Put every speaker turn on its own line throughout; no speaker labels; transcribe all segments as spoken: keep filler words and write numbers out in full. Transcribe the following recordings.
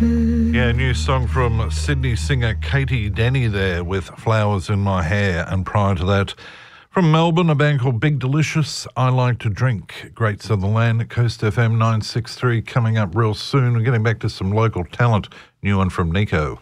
Yeah, new song from Sydney singer Katie Denny there with Flowers in My Hair. And prior to that, from Melbourne, a band called Big Delicious, I Like to Drink. Great Southern Land at Coast F M nine sixty-three coming up real soon. We're getting back to some local talent. New one from Nico.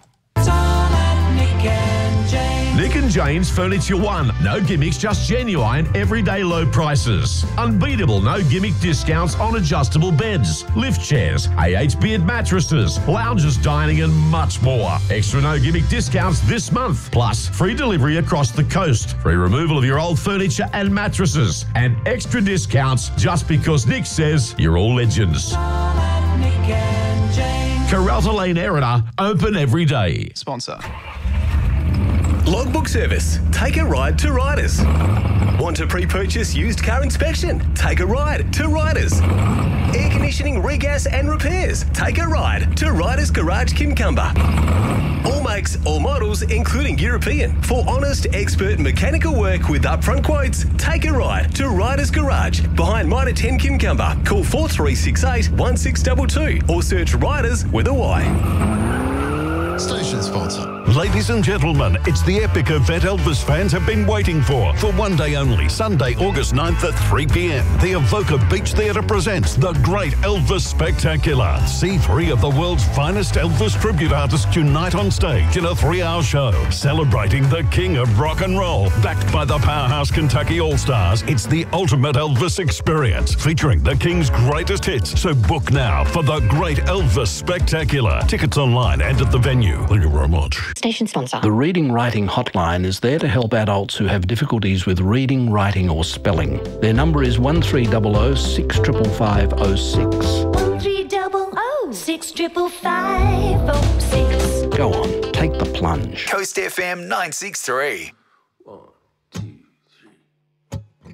Nick and Jane's Furniture One. No gimmicks, just genuine, everyday low prices. Unbeatable no gimmick discounts on adjustable beds, lift chairs, A H Beard mattresses, lounges, dining and much more. Extra no gimmick discounts this month. Plus, free delivery across the coast. Free removal of your old furniture and mattresses. And extra discounts just because Nick says you're all legends. Caralta Lane Erina, open every day.
Sponsor.
Logbook service. Take a ride to Riders. Want to pre-purchase used car inspection? Take a ride to Riders. Air conditioning, regas and repairs? Take a ride to Riders Garage Kincumber. All makes, all models, including European. For honest, expert mechanical work with upfront quotes, take a ride to Riders Garage behind Mitre ten Kincumber. Call four three six eight, one six two two or search Riders with a Y.
Station sponsor.
Ladies and gentlemen, it's the epic event Elvis fans have been waiting for. For one day only, Sunday, August ninth at three p m, the Evoca Beach Theatre presents The Great Elvis Spectacular. See three of the world's finest Elvis tribute artists unite on stage in a three-hour show, celebrating the king of rock and roll. Backed by the powerhouse Kentucky All-Stars, it's the ultimate Elvis experience, featuring the king's greatest hits. So book now for The Great Elvis Spectacular. Tickets online and at the venue. Thank you very much.
Station sponsor.
The Reading Writing Hotline is there to help adults who have difficulties with reading, writing or spelling. Their number is one three zero zero, six five five zero six.
one three zero zero, six five five zero six.
Go on, take the plunge.
Coast F M nine six three.